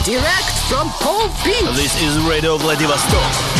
Direct from Pole Beach. This is Radio Vladivostok.